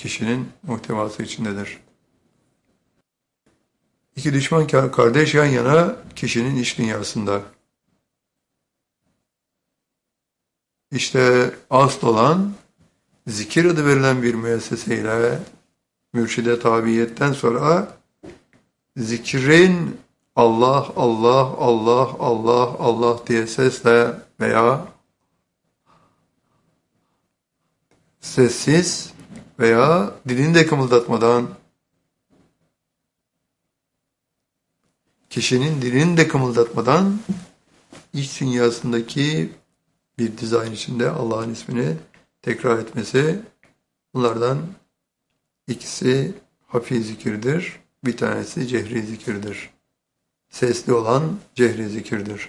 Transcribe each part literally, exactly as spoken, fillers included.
kişinin muhtevası içindedir. İki düşman kardeş yan yana kişinin iç dünyasında. İşte asıl olan zikir adı verilen bir müesseseyle mürşide tabiiyetten sonra zikrin Allah, Allah, Allah, Allah, Allah diye sesle veya sessiz veya dilini de kımıldatmadan, kişinin dilini de kımıldatmadan iç dünyasındaki bir dizayn içinde Allah'ın ismini tekrar etmesi, bunlardan ikisi hafi zikirdir, bir tanesi cehri zikirdir. Sesli olan cehri zikirdir.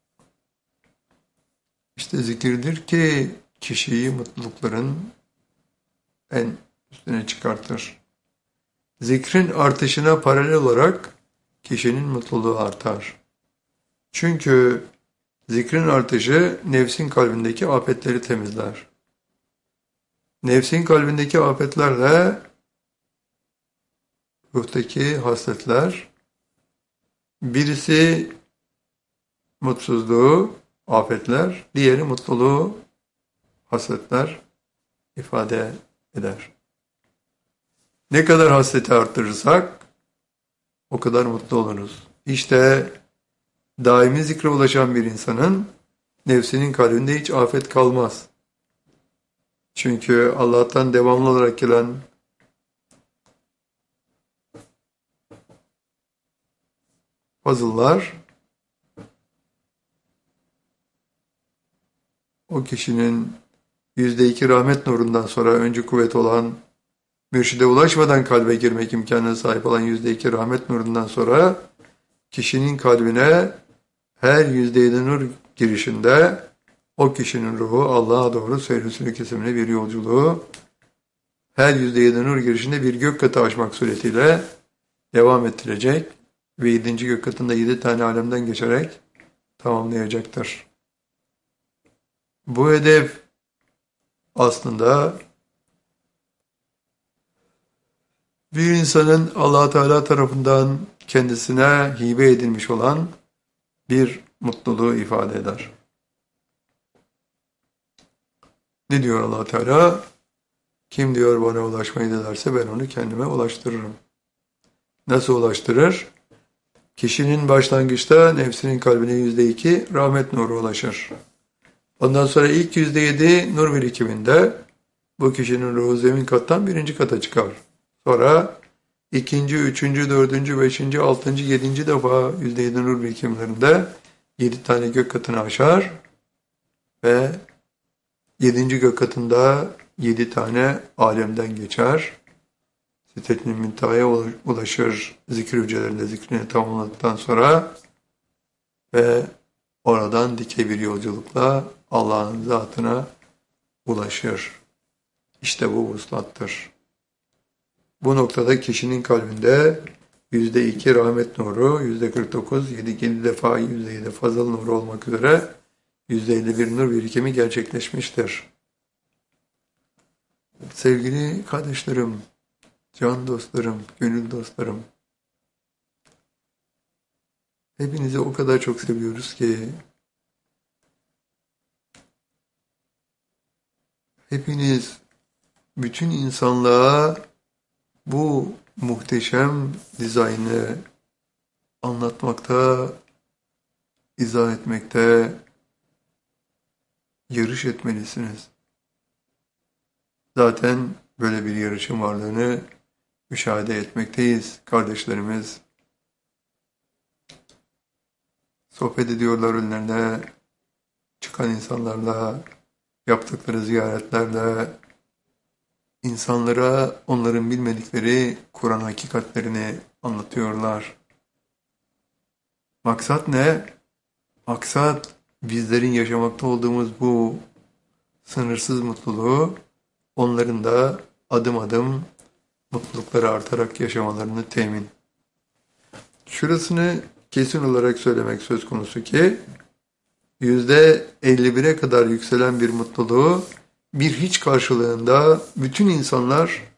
İşte zikirdir ki kişiyi mutlulukların en üstüne çıkartır. Zikrin artışına paralel olarak kişinin mutluluğu artar. Çünkü zikrin artışı nefsin kalbindeki afetleri temizler. Nefsin kalbindeki afetlerle ruhtaki hasletler, birisi mutsuzluğu, afetler, diğeri mutluluğu, hasletler ifade eder. Ne kadar hasleti arttırırsak o kadar mutlu oluruz. İşte daimi zikre ulaşan bir insanın nefsinin kalbinde hiç afet kalmaz. Çünkü Allah'tan devamlı olarak gelen fazıllar o kişinin yüzde iki rahmet nurundan sonra önce kuvvet olan, mürşide ulaşmadan kalbe girmek imkanına sahip olan yüzde iki rahmet nurundan sonra kişinin kalbine her yüzde yedi nur girişinde o kişinin ruhu Allah'a doğru seyir kesimine bir yolculuğu, her yüzde yedi nur girişinde bir gök katı aşmak suretiyle devam ettirecek ve yedinci gök katında yedi tane alemden geçerek tamamlayacaktır. Bu hedef aslında bir insanın Allah Teala tarafından kendisine hibe edilmiş olan bir mutluluğu ifade eder. Ne diyor Allah Teala? Kim diyor bana ulaşmayı dilerse ben onu kendime ulaştırırım. Nasıl ulaştırır? Kişinin başlangıçta nefsinin kalbine yüzde iki rahmet nuru ulaşır. Ondan sonra ilk yüzde yedi nur birikiminde bu kişinin ruhu zemin kattan birinci kata çıkar. Sonra ikinci, üçüncü, dördüncü, beşinci, altıncı, yedinci defa yüzde yedi nur birikimlerinde yedi tane gök katını aşar ve yedinci gök katında yedi tane alemden geçer. Sidret-i Münteha'ya ulaşır zikir hücrelerinde zikrini tamamladıktan sonra ve oradan dikey bir yolculukla Allah'ın zatına ulaşır. İşte bu vuslattır. Bu noktada kişinin kalbinde yüzde iki rahmet nuru, yüzde kırk dokuz, yedi, yedi defa yüzde yedi fazıl nuru olmak üzere yüzde elli bir nur birikimi gerçekleşmiştir. Sevgili kardeşlerim, can dostlarım, gönül dostlarım, hepinizi o kadar çok seviyoruz ki hepiniz bütün insanlığa bu muhteşem dizaynı anlatmakta, izah etmekte yarış etmelisiniz. Zaten böyle bir yarışın varlığını müşahede etmekteyiz. Kardeşlerimiz sohbet ediyorlar önlerine, çıkan insanlarla, yaptıkları ziyaretlerle, insanlara onların bilmedikleri Kur'an hakikatlerini anlatıyorlar. Maksat ne? Maksat bizlerin yaşamakta olduğumuz bu sınırsız mutluluğu onların da adım adım mutlulukları artarak yaşamalarını temin. Şurasını kesin olarak söylemek söz konusu ki yüzde elli bire kadar yükselen bir mutluluğu bir hiç karşılığında bütün insanlar